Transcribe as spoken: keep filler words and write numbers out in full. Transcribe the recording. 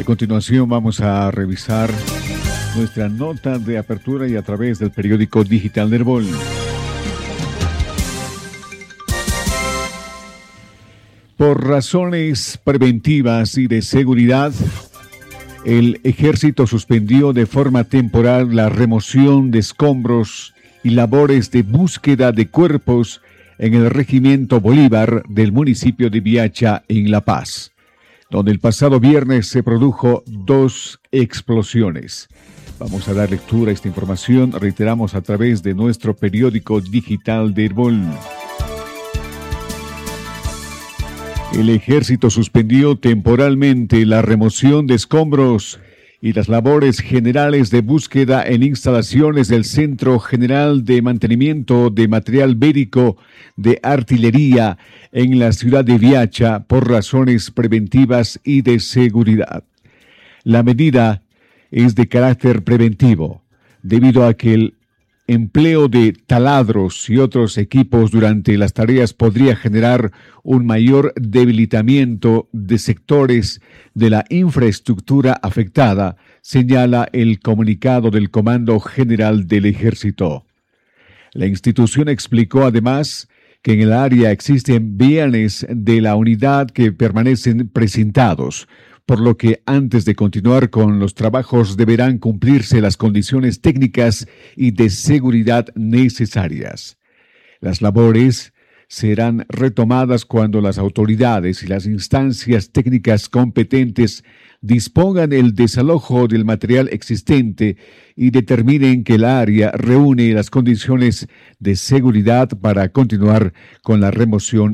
A continuación vamos a revisar nuestra nota de apertura y a través del periódico digital de Herbol. Por razones preventivas y de seguridad, el Ejército suspendió de forma temporal la remoción de escombros y labores de búsqueda de cuerpos en el Regimiento Bolívar del municipio de Viacha, en La Paz, donde el pasado viernes se produjo dos explosiones. Vamos a dar lectura a esta información, reiteramos, a través de nuestro periódico digital de Herbol. El Ejército suspendió temporalmente la remoción de escombros y las labores generales de búsqueda en instalaciones del Centro General de Mantenimiento de Material Bélico de Artillería en la ciudad de Viacha por razones preventivas y de seguridad. La medida es de carácter preventivo, debido a que el empleo de taladros y otros equipos durante las tareas podría generar un mayor debilitamiento de sectores de la infraestructura afectada, señala el comunicado del Comando General del Ejército. La institución explicó además que en el área existen bienes de la unidad que permanecen precintados, por lo que antes de continuar con los trabajos deberán cumplirse las condiciones técnicas y de seguridad necesarias. Las labores serán retomadas cuando las autoridades y las instancias técnicas competentes dispongan el desalojo del material existente y determinen que el área reúne las condiciones de seguridad para continuar con la remoción